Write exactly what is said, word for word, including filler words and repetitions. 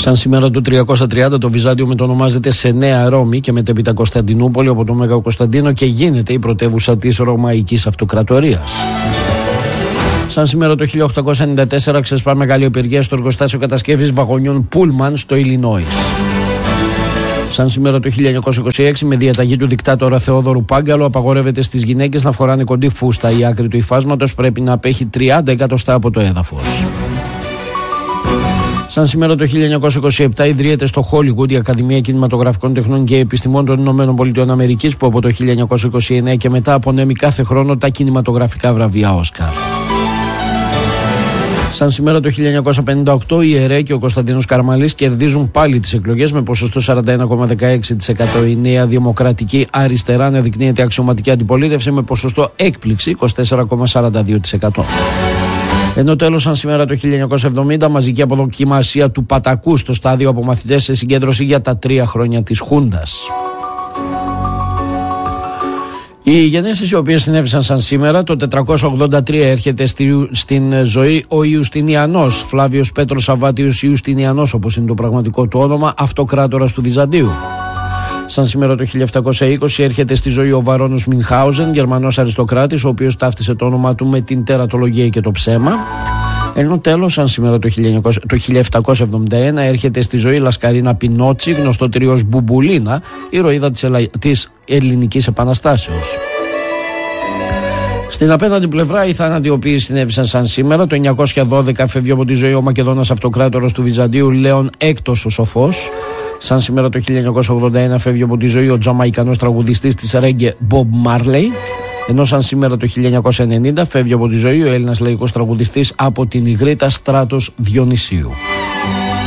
Σαν σήμερα το τριακόσια τριάντα το Βυζάντιο μετονομάζεται σε Νέα Ρώμη και μετέπειτα Κωνσταντινούπολη από τον Μέγα Κωνσταντίνο και γίνεται η πρωτεύουσα της Ρωμαϊκής Αυτοκρατορίας. Σαν σήμερα το χίλια οκτακόσια ενενήντα τέσσερα ξεσπά μεγάλη απεργία στο εργοστάσιο κατασκεύης βαγονιών Πούλμαν στο Illinois. Σαν σήμερα το χίλια εννιακόσια είκοσι έξι, με διαταγή του δικτάτορα Θεόδωρου Πάγκαλου, απαγορεύεται στις γυναίκες να φοράνε κοντή φούστα. Η άκρη του υφάσματος πρέπει να απέχει τριάντα εκατοστά από το έδαφος. Σαν σήμερα το χίλια εννιακόσια είκοσι επτά ιδρύεται στο Hollywood η Ακαδημία Κινηματογραφικών Τεχνών και Επιστημών των Ηνωμένων Πολιτειών Αμερικής, που από το χίλια εννιακόσια είκοσι εννέα και μετά απονέμει κάθε χρόνο τα κινηματογραφικά βραβεία Όσκαρ. Σαν σήμερα το χίλια εννιακόσια πενήντα οκτώ η ΕΡΕ και ο Κωνσταντίνος Καραμαλής κερδίζουν πάλι τις εκλογές με ποσοστό σαράντα ένα κόμμα δεκαέξι τοις εκατό. Η Νέα Δημοκρατική Αριστερά αναδεικνύεται αξιωματική αντιπολίτευση με ποσοστό έκπληξη είκοσι τέσσερα κόμμα σαράντα δύο τοις εκατό. Ενώ τέλος, σαν σήμερα το χίλια εννιακόσια εβδομήντα, μαζική αποδοκιμασία του Πατακού στο στάδιο από μαθητές σε συγκέντρωση για τα τρία χρόνια της Χούντας. Οι γενέσεις οι οποίες συνέβησαν σαν σήμερα, το τετρακόσια ογδόντα τρία έρχεται στη, στην ζωή ο Ιουστινιανός, Φλάβιος Πέτρος Σαββάτιος Ιουστινιανός όπως είναι το πραγματικό του όνομα, αυτοκράτορας του Βυζαντίου. Σαν σήμερα το χίλια επτακόσια είκοσι έρχεται στη ζωή ο Βαρόνος Μινχάουζεν, Γερμανός αριστοκράτης, ο οποίος ταύτισε το όνομά του με την τερατολογία και το ψέμα. Ενώ τέλος, σαν σήμερα το, το χίλια επτακόσια εβδομήντα ένα έρχεται στη ζωή Λασκαρίνα Πινότσι, γνωστότερη ως Μπουμπουλίνα, ηρωίδα της, Ελλα... της Ελληνικής Επαναστάσεως. Στην απέναντι πλευρά, οι θάνατοι οι οποίοι συνέβησαν σαν σήμερα, το εννιακόσια δώδεκα φεύγει από τη ζωή ο Μακεδόνας αυτοκράτορας του Βυζαντίου Λέων Έκτος ο Σοφός. Σαν σήμερα το χίλια εννιακόσια ογδόντα ένα φεύγει από τη ζωή ο Τζαμαϊκανός τραγουδιστής της ρέγγε Μπομπ Μάρλεϊ. Ενώ σαν σήμερα το χίλια εννιακόσια ενενήντα φεύγει από τη ζωή ο Έλληνας λαϊκός τραγουδιστής από την Ιγρήτα Στράτος Διονυσίου.